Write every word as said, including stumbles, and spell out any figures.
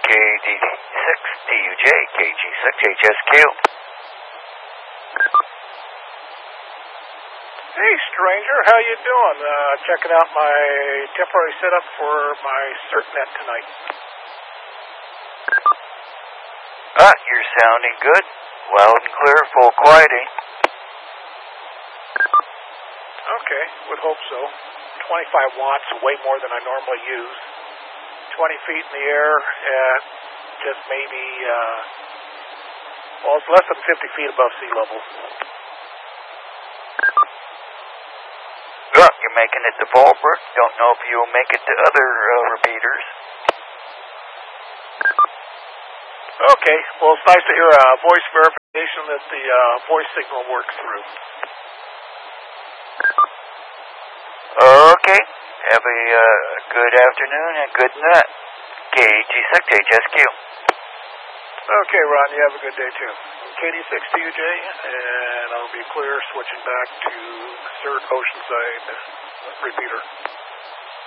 K D six T U J, K G six H S Q. Hey, stranger, how you doing? Uh, checking out my temporary setup for my CertNet tonight. Ah, you're sounding good. Loud and clear, full quieting. Okay, would hope so. twenty-five watts, way more than I normally use. twenty feet in the air at just maybe, uh, well, it's less than fifty feet above sea level. Ah, you're making it to Fallbrook. Don't know if you'll make it to other uh, repeaters. Okay, well, it's nice to hear a voice verification that the uh, voice signal works through. Okay, have a uh, good afternoon and good night. K G six H S Q. Okay, Ron, you have a good day too. K D six T U J, and I'll be clear switching back to Cert Oceanside repeater.